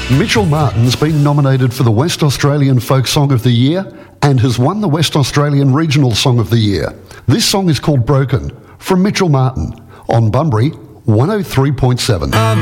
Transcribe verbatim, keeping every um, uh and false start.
Mitchell Martin's been nominated for the West Australian Folk Song of the Year and has won the West Australian Regional Song of the Year. This song is called Broken, from Mitchell Martin, on Bunbury one oh three point seven. I'm